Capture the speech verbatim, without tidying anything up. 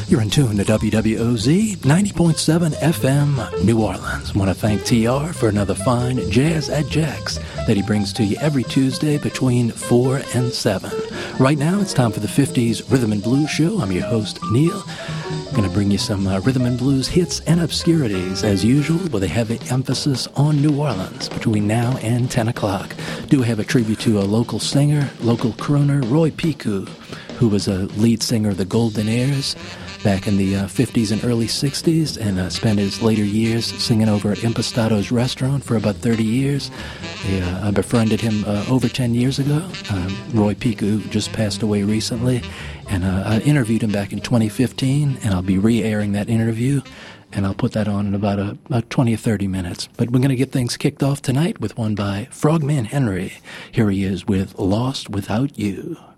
You're in tune to W W O Z ninety point seven F M, New Orleans. I want to thank T R for another fine Jazz at Jack's that he brings to you every Tuesday between four and seven. Right now, it's time for the fifties Rhythm and Blues Show. I'm your host, Neil. I'm going to bring you some uh, rhythm and blues hits and obscurities, as usual, with a heavy emphasis on New Orleans between now and ten o'clock. Do have a tribute to a local singer, local crooner, Roy Piku, who was a lead singer of the Golden Airs back in the uh, fifties and early sixties, and uh, spent his later years singing over at Impastato's restaurant for about thirty years. I, uh, I befriended him uh, over ten years ago. Uh, Roy Piku just passed away recently, and uh, I interviewed him back in twenty fifteen, and I'll be re-airing that interview, and I'll put that on in about, a, about twenty or thirty minutes. But we're going to get things kicked off tonight with one by Frogman Henry. Here he is with Lost Without You.